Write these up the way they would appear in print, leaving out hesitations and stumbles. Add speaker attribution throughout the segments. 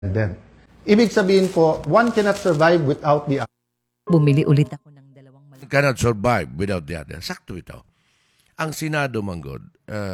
Speaker 1: President. Ibig sabihin po, one cannot survive without the other.
Speaker 2: Bumili ulit ako ng dalawang malaki.
Speaker 3: Cannot survive without the other. Sakto ito. Ang Senado, Manggod,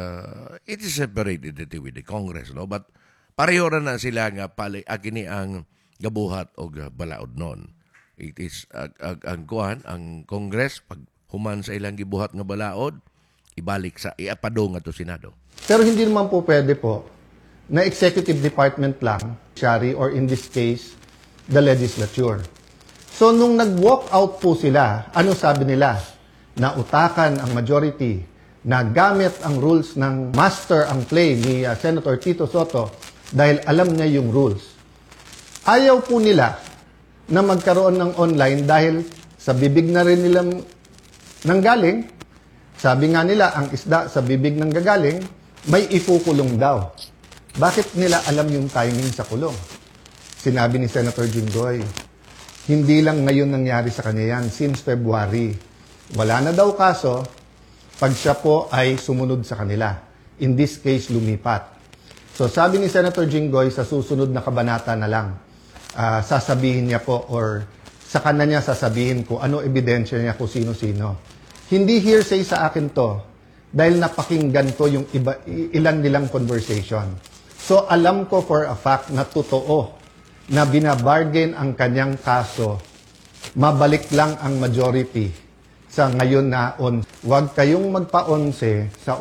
Speaker 3: it is separate entity with the Congress, no? But pareho na sila nga agini ang gabuhat o balaod nun. It is ang kuhan, ang Congress, pag human sa ilang gibuhat nga balaod, ibalik sa iapado nga to Senado.
Speaker 1: Pero hindi naman po pwede po na executive department lang, judiciary, or in this case, the legislature. So nung nag-walk out po sila, ano sabi nila? Na utakan ang majority, na gamit ang rules ng master ang play ni Senator Tito Sotto dahil alam niya yung rules. Ayaw po nila na magkaroon ng online dahil sa bibig na rin nilang nanggaling. Sabi nga nila, ang isda sa bibig ng gagaling, may ikukulong daw. Bakit nila alam yung timing sa kulong? Sinabi ni Senator Jinggoy, hindi lang ngayon nangyari sa kanya yan, since February. Wala na daw kaso, pag siya po ay sumunod sa kanila. In this case, lumipat. So sabi ni Senator Jinggoy, sa susunod na kabanata na lang, sasabihin niya po or sa kanya niya sasabihin ko ano ebidensya niya kung sino-sino. Hindi hearsay sa akin to dahil napakinggan ko yung ilan nilang conversation. So alam ko for a fact na totoo na binabargain ang kanyang kaso, mabalik lang ang majority sa ngayon na Huwag kayong magpa-11 sa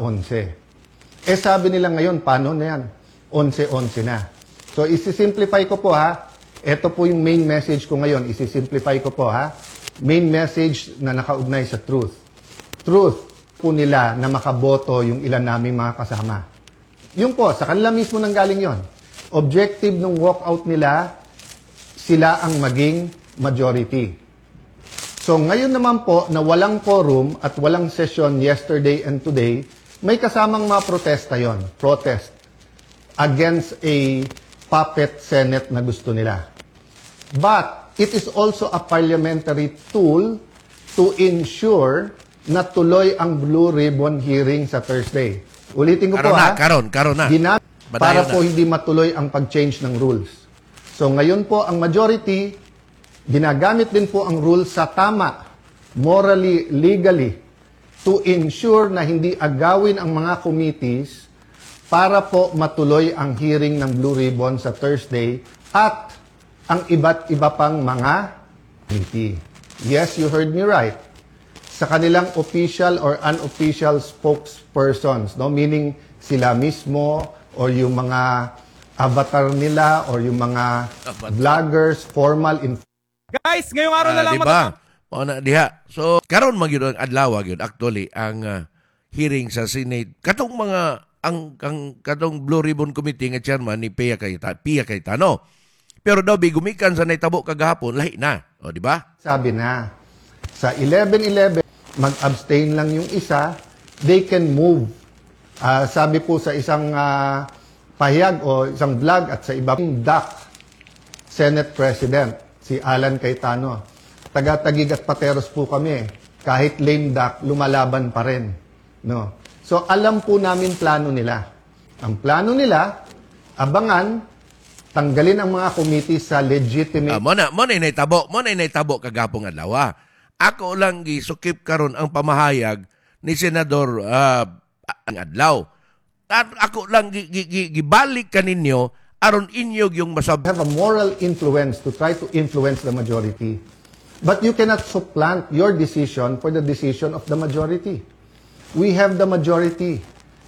Speaker 1: 11. Sabi nila ngayon, paano na yan? 11-11 na. So isi-simplify ko po ha. Ito po yung main message ko ngayon. Isi-simplify ko po ha. Main message na nakaugnay sa truth. Truth po nila na makaboto yung ilan naming mga kasama. Yung po, sa kanila mismo nanggaling yon. Objective ng walkout nila, sila ang maging majority. So ngayon naman po na walang quorum at walang session yesterday and today, may kasamang mga protesta yon. Protest against a puppet Senate na gusto nila. But it is also a parliamentary tool to ensure na tuloy ang Blue Ribbon hearing sa Thursday. Ulitin ko po ha.
Speaker 3: Karon na.
Speaker 1: Para po hindi matuloy ang pag-change ng rules. So ngayon po ang majority, ginagamit din po ang rules sa tama, morally, legally, to ensure na hindi agawin ang mga committees para po matuloy ang hearing ng Blue Ribbon sa Thursday at ang iba't iba pang mga committee. Yes, you heard me right. Sa kanilang official or unofficial spokespersons, no? Meaning sila mismo or yung mga avatar nila or yung mga vloggers, formal,
Speaker 4: Guys, ngayong araw na lang
Speaker 3: diba? Diha. So, karon magyud ang adlaw gyud actually ang hearing sa Senate. Katong mga katong Blue Ribbon Committee nga chairman ni Pia Cayetano. Pero daw gumikan sa naitabo kagahapon lahi na. O di ba?
Speaker 1: Sabi na sa 11-11 mag-abstain lang yung isa, they can move. Sabi po sa isang pahayag o isang vlog at sa ibang DAC Senate President si Alan Cayetano. Taga-Tagig at Pateros po kami. Kahit lame duck, lumalaban pa rin. No? So, alam po namin plano nila. Ang plano nila, abangan, tanggalin ang mga committee sa legitimate...
Speaker 3: Mo na naitabo kagapong adlaw. Ako lang gisukip karon ang pamahayag ni Senador ang adlaw. At ako lang gibalik kaninyo aron inyog yung masab
Speaker 1: have a moral influence to try to influence the majority. But you cannot supplant your decision for the decision of the majority. We have the majority.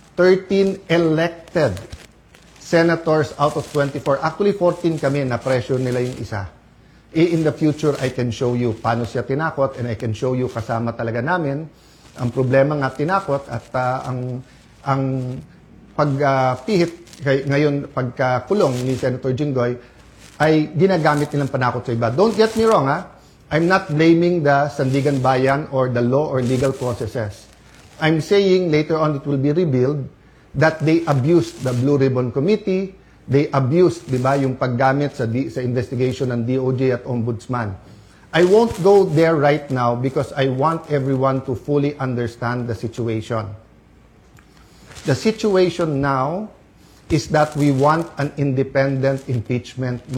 Speaker 1: 13 elected senators out of 24. Actually, 14 kami na pressure nila yung isa. In the future, I can show you paano siya tinakot and I can show you kasama talaga namin. Ang problema nga tinakot at ang pagpihit ngayon pagkakulong ni Senator Jinggoy ay ginagamit nilang panakot sa iba. Don't get me wrong ha. I'm not blaming the Sandigan Bayan or the law or legal processes. I'm saying later on it will be revealed that they abused the Blue Ribbon Committee, they abused, di ba, yung paggamit sa investigation ng DOJ at Ombudsman. I won't go there right now because I want everyone to fully understand the situation. The situation now is that we want an independent impeachment